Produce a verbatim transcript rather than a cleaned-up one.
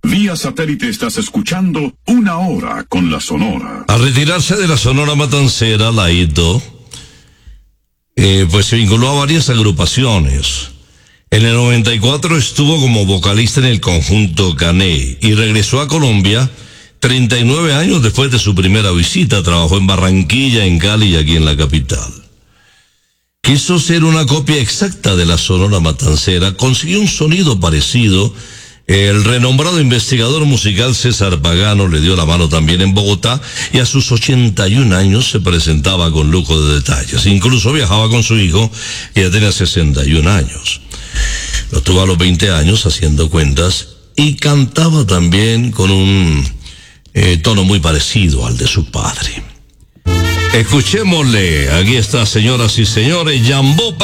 Vía satélite estás escuchando Una Hora con la Sonora. Al retirarse de la Sonora Matancera, Laito, eh, pues se vinculó a varias agrupaciones. En el noventa y cuatro estuvo como vocalista en el conjunto Cané y regresó a Colombia treinta y nueve años después de su primera visita. Trabajó en Barranquilla, en Cali y aquí en la capital. Quiso ser una copia exacta de la Sonora Matancera, consiguió un sonido parecido. El renombrado investigador musical César Pagano le dio la mano también en Bogotá y a sus ochenta y un años se presentaba con lujo de detalles. Incluso viajaba con su hijo, que ya tenía sesenta y un años. Lo tuvo a los veinte años haciendo cuentas y cantaba también con un eh, tono muy parecido al de su padre. Escuchémosle, aquí está, señoras y señores, Yambó.